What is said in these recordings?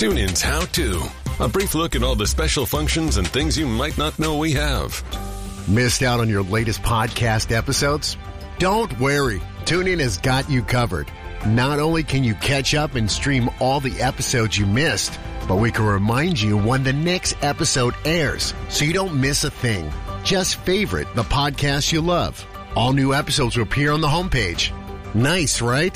TuneIn's How To. A brief look at all the special functions and things you might not know we have. Missed out on your latest podcast episodes? Don't worry. TuneIn has got you covered. Not only can you catch up and stream all the episodes you missed, but we can remind you when the next episode airs so you don't miss a thing. Just favorite the podcast you love. All new episodes will appear on the homepage. Nice, right?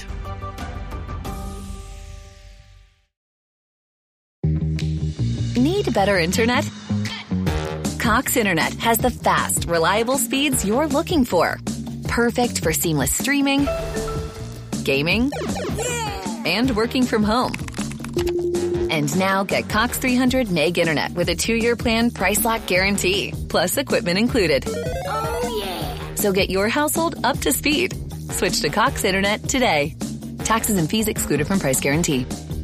Need better internet? Cox Internet has the fast, reliable speeds you're looking for. Perfect for seamless streaming, gaming, and working from home. And now get Cox 300 meg internet with a 2-year plan price lock guarantee, plus equipment included. Oh, yeah. So get your household up to speed. Switch to Cox Internet today. Taxes and fees excluded from price guarantee.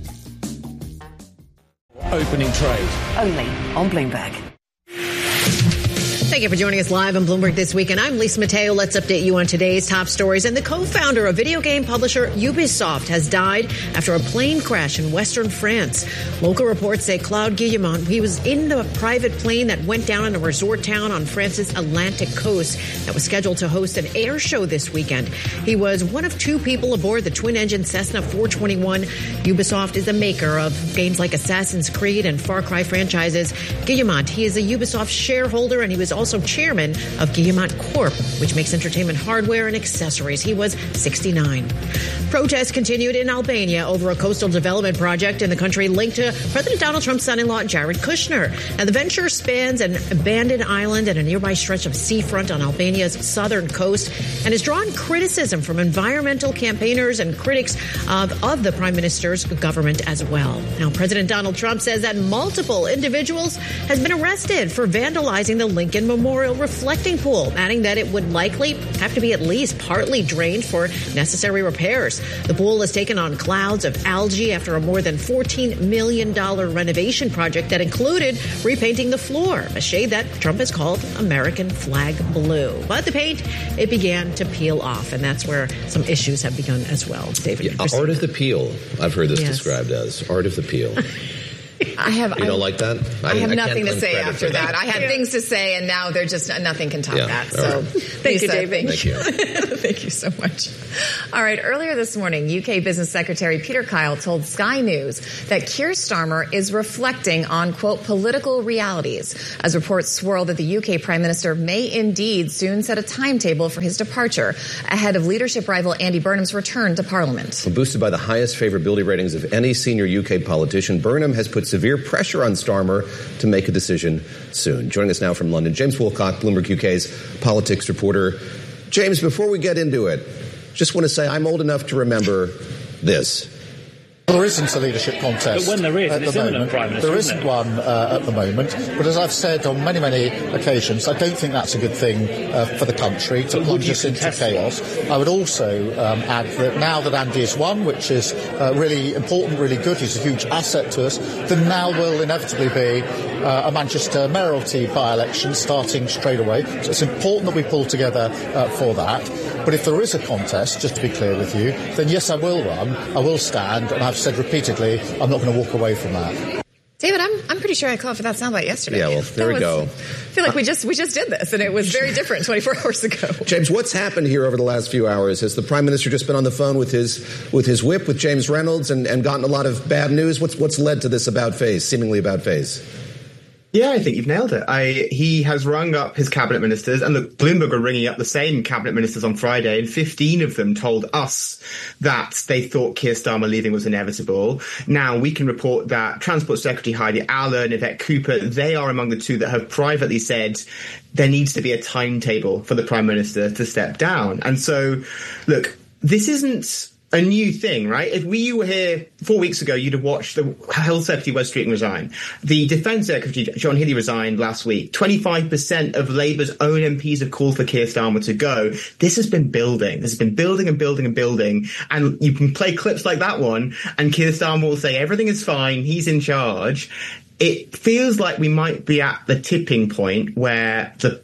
Opening trade. Only on Bloomberg. Thank you for joining us live on Bloomberg This Week. And I'm Lisa Mateo. Let's update you on today's top stories. And the co-founder of video game publisher Ubisoft has died after a plane crash in western France. Local reports say Claude Guillemot, he was in a private plane that went down in a resort town on France's Atlantic coast that was scheduled to host an air show this weekend. He was one of 2 people aboard the twin-engine Cessna 421. Ubisoft is a maker of games like Assassin's Creed and Far Cry franchises. Guillemot, he is a Ubisoft shareholder, and he was also chairman of Guillemot Corp, which makes entertainment hardware and accessories. He was 69. Protests continued in Albania over a coastal development project in the country linked to President Donald Trump's son-in-law, Jared Kushner. Now, the venture spans an abandoned island and a nearby stretch of seafront on Albania's southern coast and has drawn criticism from environmental campaigners and critics of the prime minister's government as well. Now, President Donald Trump says that multiple individuals has been arrested for vandalizing the Lincoln Memorial reflecting pool, adding that it would likely have to be at least partly drained for necessary repairs. The pool has taken on clouds of algae after a more than $14 million renovation project that included repainting the floor, a shade that Trump has called American flag blue. But the paint, it began to peel off, and that's where some issues have begun as well. David, art of the peel, I've heard this described as art of the peel. You don't like that? I have nothing to say after that. I had things to say, and now they're just nothing can top that. So, right. Thank you, David. Thank you. Thank you so much. All right. Earlier this morning, UK Business Secretary Peter Kyle told Sky News that Keir Starmer is reflecting on, quote, political realities, as reports swirl that the UK Prime Minister may indeed soon set a timetable for his departure ahead of leadership rival Andy Burnham's return to Parliament. Boosted by the highest favourability ratings of any senior UK politician, Burnham has put severe pressure on Starmer to make a decision soon. Joining us now from London, James Woolcock, Bloomberg UK's politics reporter. James, before we get into it, just want to say I'm old enough to remember this. There isn't a leadership contest. But when there is, at the moment, Prime Minister, there isn't one at the moment. But as I've said on many, many occasions, I don't think that's a good thing for the country to plunge us into chaos. I would also add that now that Andy has won, which is really important, really good, he's a huge asset to us, then now will inevitably be a Manchester mayoralty by-election starting straight away. So it's important that we pull together for that. But if there is a contest, just to be clear with you, then yes, I will run, I will stand, and I've said repeatedly, I'm not going to walk away from that. David, I'm pretty sure I called for that soundbite yesterday. Yeah, well, there we go. I feel like we just did this, and it was very different 24 hours ago. James, what's happened here over the last few hours? Has the Prime Minister just been on the phone with his whip, with James Reynolds, and gotten a lot of bad news? What's led to this seemingly about face? Yeah, I think you've nailed it. He has rung up his cabinet ministers, and look, Bloomberg are ringing up the same cabinet ministers on Friday, and 15 of them told us that they thought Keir Starmer leaving was inevitable. Now, we can report that Transport Secretary Heidi Allen, Yvette Cooper, they are among the 2 that have privately said there needs to be a timetable for the Prime Minister to step down. And so, look, this isn't a new thing, right? If you were here 4 weeks ago, you'd have watched the Health Secretary Wes Streeting resign. The Defence Secretary John Healey resigned last week. 25% of Labour's own MPs have called for Keir Starmer to go. This has been building. This has been building and building and building. And you can play clips like that one, and Keir Starmer will say everything is fine, he's in charge. It feels like we might be at the tipping point where the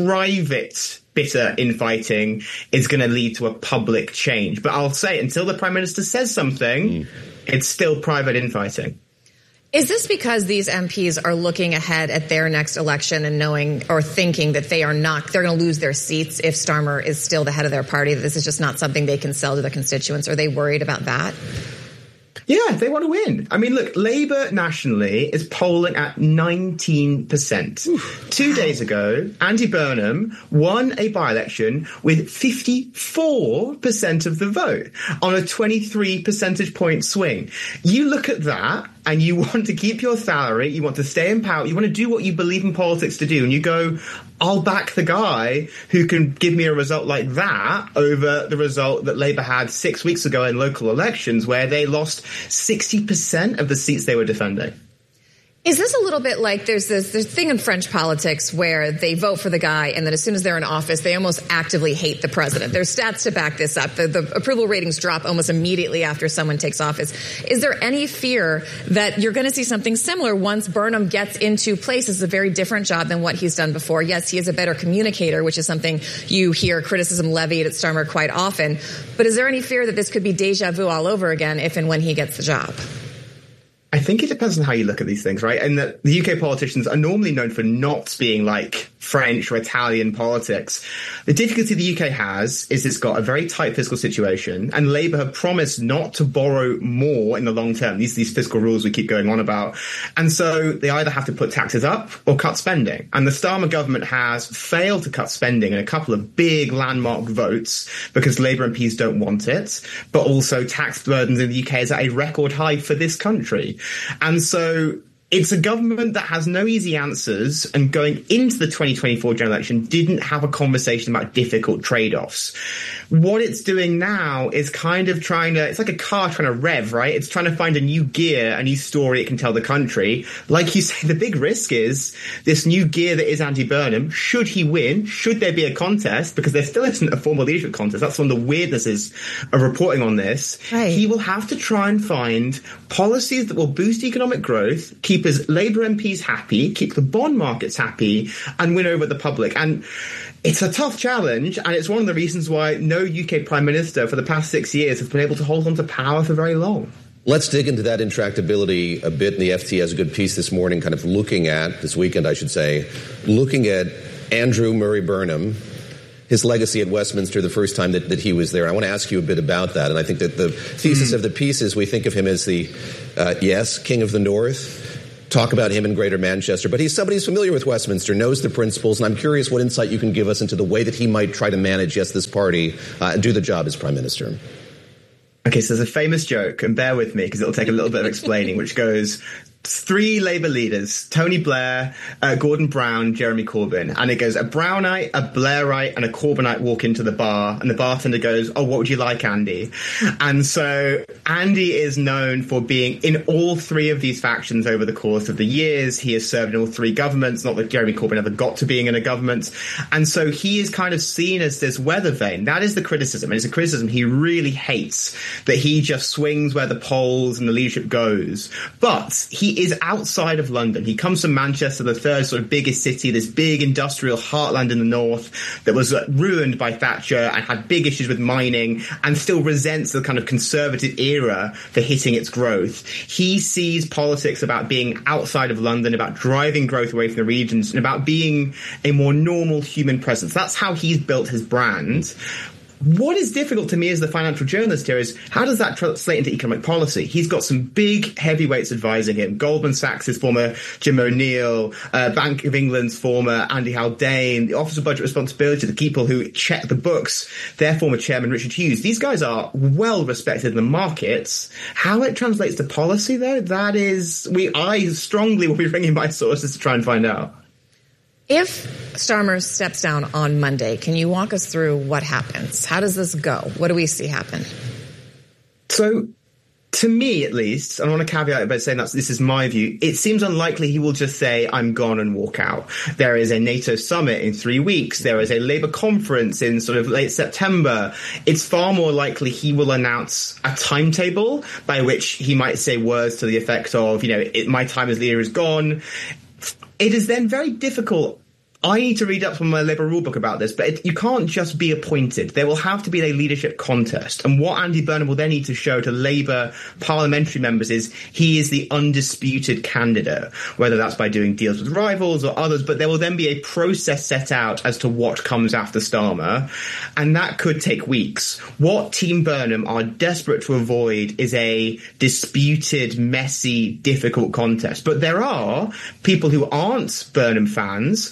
private bitter infighting is going to lead to a public change. But I'll say, until the Prime Minister says something, it's still private infighting. Is this because these MPs are looking ahead at their next election and knowing or thinking that they're going to lose their seats if Starmer is still the head of their party, that this is just not something they can sell to their constituents? Are they worried about that? Yeah, they want to win. I mean, look, Labour nationally is polling at 19%. Oof. 2 days ago, Andy Burnham won a by-election with 54% of the vote on a 23 percentage point swing. You look at that and you want to keep your salary, you want to stay in power, you want to do what you believe in politics to do, and you go, I'll back the guy who can give me a result like that over the result that Labour had 6 weeks ago in local elections, where they lost 60% of the seats they were defending. Is this a little bit like there's this thing in French politics where they vote for the guy and then as soon as they're in office, they almost actively hate the president? There's stats to back this up. The approval ratings drop almost immediately after someone takes office. Is there any fear that you're going to see something similar once Burnham gets into place? It's a very different job than what he's done before. Yes, he is a better communicator, which is something you hear criticism levied at Starmer quite often. But is there any fear that this could be deja vu all over again if and when he gets the job? I think it depends on how you look at these things, right? And the UK politicians are normally known for not being like French or Italian politics. The difficulty the UK has is it's got a very tight fiscal situation, and Labour have promised not to borrow more in the long term. These fiscal rules we keep going on about. And so they either have to put taxes up or cut spending. And the Starmer government has failed to cut spending in a couple of big landmark votes because Labour MPs don't want it, but also tax burdens in the UK is at a record high for this country. And so it's a government that has no easy answers, and going into the 2024 general election didn't have a conversation about difficult trade-offs. What it's doing now is kind of it's like a car trying to rev, right? It's trying to find a new gear, a new story it can tell the country. Like you say, the big risk is this new gear that is Andy Burnham. Should he win? Should there be a contest? Because there still isn't a formal leadership contest. That's one of the weirdnesses of reporting on this. Right. He will have to try and find policies that will boost economic growth, keep his Labour MPs happy, keep the bond markets happy, and win over the public. And it's a tough challenge, and it's one of the reasons why no UK Prime Minister for the past 6 years has been able to hold on to power for very long. Let's dig into that intractability a bit. And the FT has a good piece this morning, kind of this weekend, I should say, looking at Andrew Murray Burnham, his legacy at Westminster the first time that he was there. I want to ask you a bit about that. And I think that the thesis of the piece is we think of him as the, King of the North. Talk about him in Greater Manchester, but he's somebody who's familiar with Westminster, knows the principles, and I'm curious what insight you can give us into the way that he might try to manage, this party, and do the job as Prime Minister. Okay, so there's a famous joke, and bear with me because it'll take a little bit of explaining, which goes, 3 Labour leaders, Tony Blair, Gordon Brown, Jeremy Corbyn. And it goes, a Brownite, a Blairite, and a Corbynite walk into the bar, and the bartender goes, oh, what would you like, Andy? And so Andy is known for being in all 3 of these factions over the course of the years. He has served in all 3 governments, not that Jeremy Corbyn ever got to being in a government. And so he is kind of seen as this weather vane. That is the criticism. And it's a criticism he really hates, that he just swings where the polls and the leadership goes. But he is outside of London. He comes from Manchester, the third sort of biggest city, this big industrial heartland in the north that was ruined by Thatcher and had big issues with mining and still resents the kind of conservative era for hitting its growth. He sees politics about being outside of London, about driving growth away from the regions, and about being a more normal human presence. That's how he's built his brand. What is difficult to me as the financial journalist here is how does that translate into economic policy? He's got some big heavyweights advising him. Goldman Sachs' former Jim O'Neill, Bank of England's former Andy Haldane, the Office of Budget Responsibility, the people who check the books, their former chairman Richard Hughes. These guys are well respected in the markets. How it translates to policy, though, I strongly will be ringing my sources to try and find out. If Starmer steps down on Monday, can you walk us through what happens? How does this go? What do we see happen? So, to me at least, and I want to caveat it by saying that this is my view, it seems unlikely he will just say, I'm gone and walk out. There is a NATO summit in 3 weeks. There is a Labour conference in sort of late September. It's far more likely he will announce a timetable by which he might say words to the effect of, my time as leader is gone. It is then very difficult, I need to read up from my Labour rulebook about this, but you can't just be appointed. There will have to be a leadership contest. And what Andy Burnham will then need to show to Labour parliamentary members is he is the undisputed candidate, whether that's by doing deals with rivals or others. But there will then be a process set out as to what comes after Starmer. And that could take weeks. What Team Burnham are desperate to avoid is a disputed, messy, difficult contest. But there are people who aren't Burnham fans,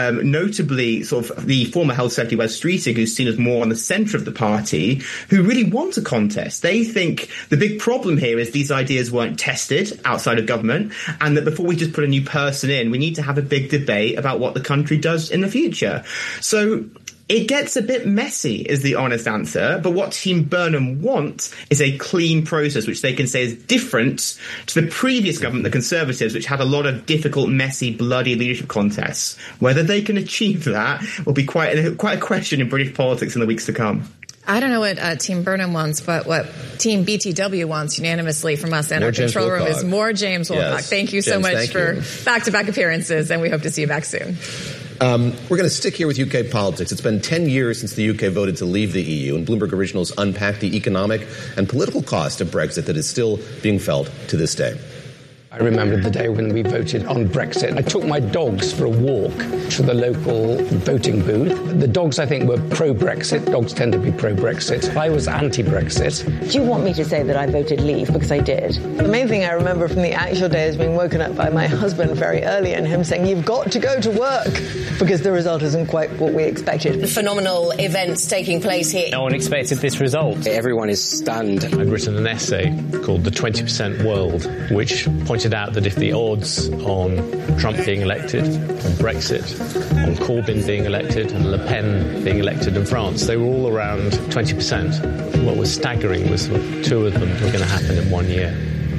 notably sort of the former Health Secretary Wes Streeting, who's seen as more on the centre of the party, who really want a contest. They think the big problem here is these ideas weren't tested outside of government, and that before we just put a new person in, we need to have a big debate about what the country does in the future. So it gets a bit messy, is the honest answer. But what Team Burnham want is a clean process, which they can say is different to the previous government, the Conservatives, which had a lot of difficult, messy, bloody leadership contests. Whether they can achieve that will be quite a question in British politics in the weeks to come. I don't know what Team Burnham wants, but what Team BTW wants unanimously from us and our control room is more James Woolcock. Yes. Thank you so much for back-to-back appearances, and we hope to see you back soon. We're going to stick here with UK politics. It's been 10 years since the UK voted to leave the EU, and Bloomberg Originals unpacked the economic and political cost of Brexit that is still being felt to this day. I remember the day when we voted on Brexit. I took my dogs for a walk to the local voting booth. The dogs, I think, were pro-Brexit. Dogs tend to be pro-Brexit. I was anti-Brexit. Do you want me to say that I voted leave? Because I did. The main thing I remember from the actual day is being woken up by my husband very early and him saying, you've got to go to work, because the result isn't quite what we expected. Phenomenal events taking place here. No one expected this result. Everyone is stunned. I'd written an essay called The 20% World, which pointed out that if the odds on Trump being elected, on Brexit, on Corbyn being elected, and Le Pen being elected in France, they were all around 20%. What was staggering was two of them were going to happen in 1 year.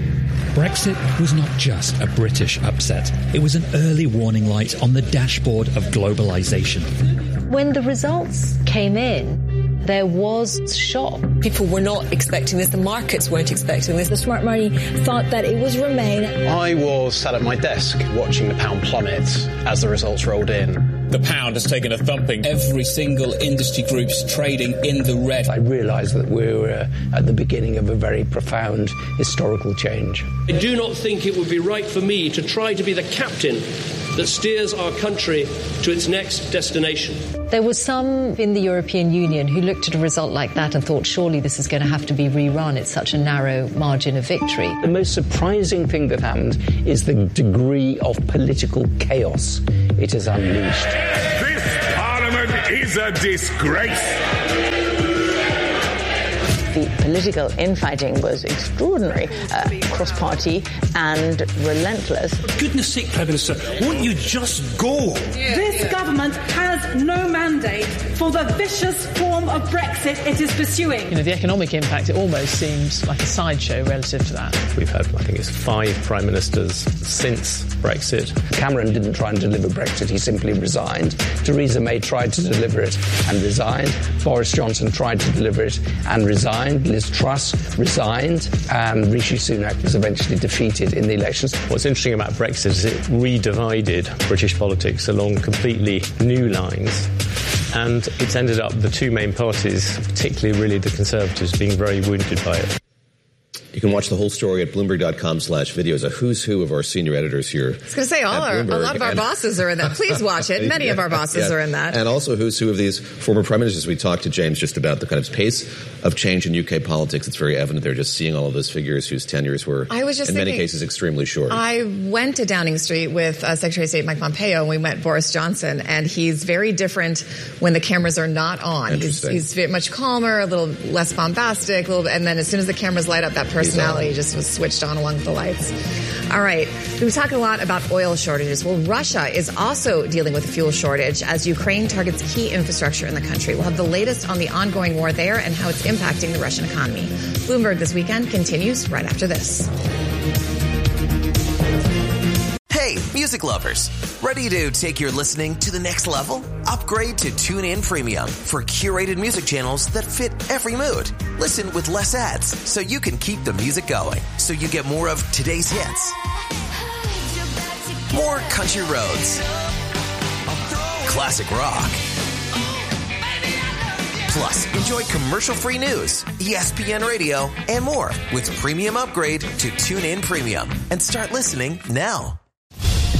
Brexit was not just a British upset. It was an early warning light on the dashboard of globalisation. When the results came in, there was shock. People were not expecting this. The markets weren't expecting this. The smart money thought that it was Remain. I was sat at my desk watching the pound plummet as the results rolled in. The pound has taken a thumping. Every single industry group's trading in the red. I realised that we were at the beginning of a very profound historical change. I do not think it would be right for me to try to be the captain that steers our country to its next destination. There were some in the European Union who looked at a result like that and thought, surely this is going to have to be rerun. It's such a narrow margin of victory. The most surprising thing that happened is the degree of political chaos it has unleashed. This Parliament is a disgrace. The political infighting was extraordinary, cross-party and relentless. For goodness sake, Prime Minister, won't you just go? This government has no mandate for the vicious form of Brexit it is pursuing. You know, the economic impact, it almost seems like a sideshow relative to that. We've had, I think it's 5 Prime Ministers since Brexit. Cameron didn't try and deliver Brexit, he simply resigned. Theresa May tried to deliver it and resigned. Boris Johnson tried to deliver it and resigned. Liz Truss resigned, and Rishi Sunak was eventually defeated in the elections. What's interesting about Brexit is it redivided British politics along completely new lines, and it's ended up the two main parties, particularly really the Conservatives, being very wounded by it. You can watch the whole story at Bloomberg.com/videos. A who's who of our senior editors here. I was going to say, a lot of our bosses are in that. Please watch it. Many of our bosses are in that. And also who's who of these former prime ministers. We talked to James just about the kind of pace of change in UK politics. It's very evident they're just seeing all of those figures whose tenures were, in many cases, extremely short. I went to Downing Street with Secretary of State Mike Pompeo, and we met Boris Johnson, and he's very different when the cameras are not on. He's very much calmer, a little less bombastic, and then as soon as the cameras light up, that personality just was switched on along with the lights. All right. We were talking a lot about oil shortages. Well, Russia is also dealing with a fuel shortage as Ukraine targets key infrastructure in the country. We'll have the latest on the ongoing war there and how it's impacting the Russian economy. Bloomberg This Weekend continues right after this. Hey, music lovers. Ready to take your listening to the next level? Upgrade to TuneIn Premium for curated music channels that fit every mood. Listen with less ads so you can keep the music going. So you get more of today's hits, more country roads, classic rock. Plus, enjoy commercial-free news, ESPN Radio, and more with Premium Upgrade to TuneIn Premium. And start listening now.